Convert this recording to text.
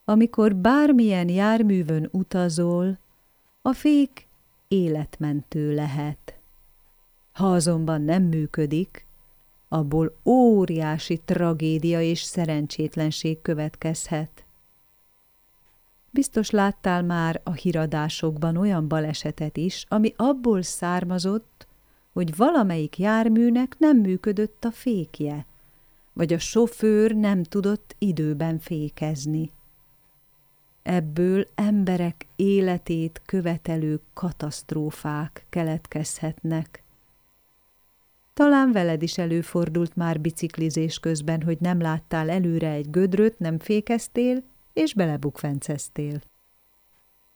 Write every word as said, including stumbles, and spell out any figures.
Amikor bármilyen járművön utazol, a fék életmentő lehet. Ha azonban nem működik, abból óriási tragédia és szerencsétlenség következhet. Biztos láttál már a híradásokban olyan balesetet is, ami abból származott, hogy valamelyik járműnek nem működött a fékje, vagy a sofőr nem tudott időben fékezni. Ebből emberek életét követelő katasztrófák keletkezhetnek. Talán veled is előfordult már biciklizés közben, hogy nem láttál előre egy gödröt, nem fékeztél, és belebukfenceztél.